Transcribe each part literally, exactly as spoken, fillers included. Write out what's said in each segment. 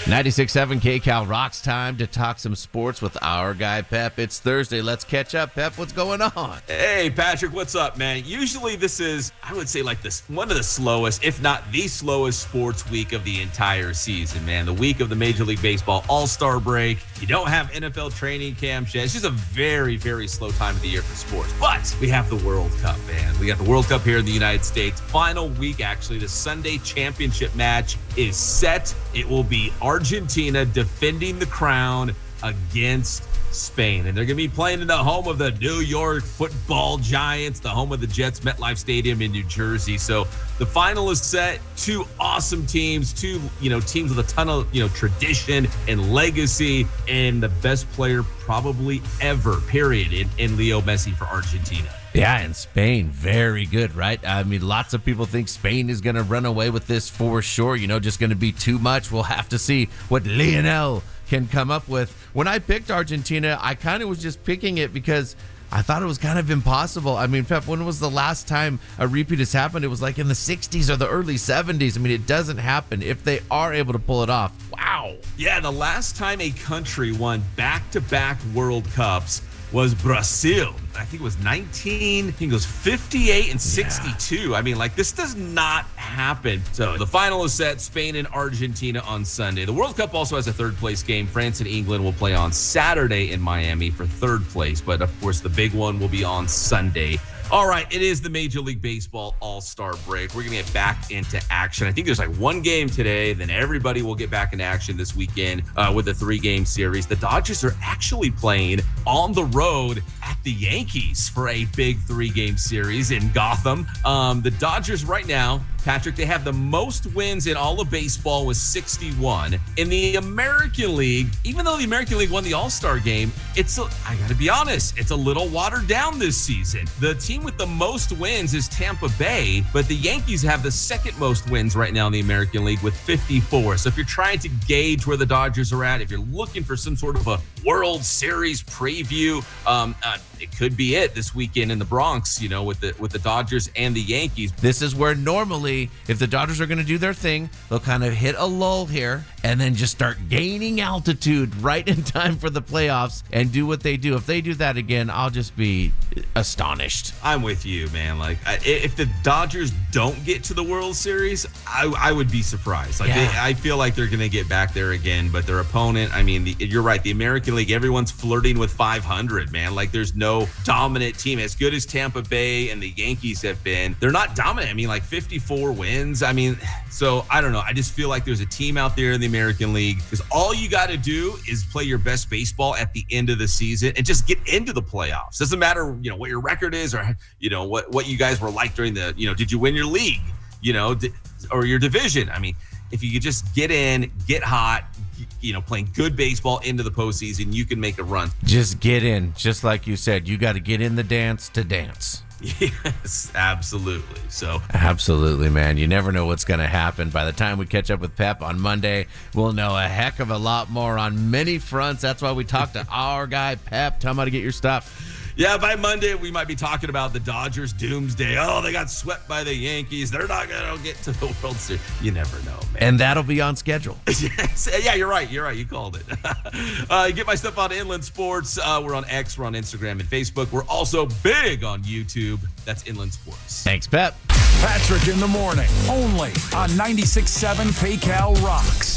ninety-six point seven K Cal rocks. Time to talk some sports with our guy Pep. It's Thursday. Let's catch up. Pep, what's going on? Hey, Patrick, what's up, man? Usually this is, I would say, like this one of the slowest, if not the slowest sports week of the entire season, man. The week of the Major League Baseball All-Star break. You don't have N F L training camp yet. It's just a very, very slow time of the year for sports. But we have the World Cup, man. We got the World Cup here in the United States. Final week, actually. The Sunday championship match is set. It will be Argentina defending the crown against Spain. And they're going to be playing in the home of the New York Football Giants, the home of the Jets, MetLife Stadium in New Jersey. So the final is set. Two awesome teams, two, you know, teams with a ton of, you know, tradition and legacy, and the best player probably ever, period, in, in Leo Messi for Argentina. Yeah, and Spain, very good, right? I mean, lots of people think Spain is going to run away with this for sure. You know, just going to be too much. We'll have to see what Lionel can come up with. When I picked Argentina, I kind of was just picking it because I thought it was kind of impossible. I mean, Pep, when was the last time a repeat has happened? It was like in the sixties or the early seventies. I mean, it doesn't happen. If they are able to pull it off, wow. Yeah, the last time a country won back-to-back World Cups was Brazil. I think it was nineteen, I think it was fifty-eight and sixty-two. Yeah. I mean, like, this does not happen. So the final is set, Spain and Argentina on Sunday. The World Cup also has a third place game. France and England will play on Saturday in Miami for third place. But of course, the big one will be on Sunday. All right, it is the Major League Baseball All-Star break. We're going to get back into action. I think there's like one game today, then everybody will get back into action this weekend uh, with a three-game series. The Dodgers are actually playing on the road at the Yankees for a big three-game series in Gotham. Um, the Dodgers right now, Patrick, they have the most wins in all of baseball with sixty-one. In the American League, even though the American League won the All-Star game, it's, a, I got to be honest, it's a little watered down this season. The team with the most wins is Tampa Bay, but the Yankees have the second most wins right now in the American League with fifty-four. So if you're trying to gauge where the Dodgers are at, if you're looking for some sort of a World Series preview, um, uh, it could be it this weekend in the Bronx, you know, with the with the Dodgers and the Yankees. This is where normally, if the Dodgers are going to do their thing, they'll kind of hit a lull here and then just start gaining altitude right in time for the playoffs and do what they do. If they do that again, I'll just be astonished. I'm with you, man. Like, I, if the Dodgers don't get to the World Series, I, I would be surprised. Like, yeah. they, I feel like they're going to get back there again, but their opponent, I mean, the, you're right. The American League, everyone's flirting with five hundred, man. Like, there's no dominant team. As good as Tampa Bay and the Yankees have been, they're not dominant. I mean, like fifty-four wins. I mean, so I don't know. I just feel like there's a team out there in the American League, because all you got to do is play your best baseball at the end of the season and just get into the playoffs. Doesn't matter, you know, what your record is, or, you know, what, what you guys were like during the, you know, did you win your league, you know, or your division? I mean, if you could just get in, get hot, you know, playing good baseball into the postseason, you can make a run. Just get in. Just like you said, you got to get in the dance to dance. Yes, absolutely. So absolutely, man. You never know what's going to happen. By the time we catch up with Pep on Monday, we'll know a heck of a lot more on many fronts. That's why we talked to our guy Pep. Tell him how to get your stuff. Yeah, by Monday, we might be talking about the Dodgers doomsday. Oh, they got swept by the Yankees. They're not going to get to the World Series. You never know, man. And that'll be on schedule. Yes. Yeah, you're right. You're right. You called it. uh, get my stuff on Inland Sports. Uh, we're on X. We're on Instagram and Facebook. We're also big on YouTube. That's Inland Sports. Thanks, Pep. Patrick in the morning, only on ninety-six point seven PayCal Rocks.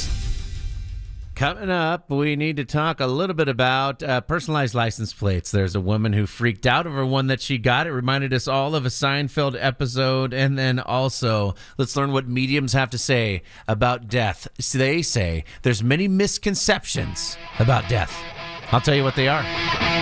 Coming up, we need to talk a little bit about uh, personalized license plates. There's a woman who freaked out over one that she got. It reminded us all of a Seinfeld episode. And then also, let's learn what mediums have to say about death. They say there's many misconceptions about death. I'll tell you what they are.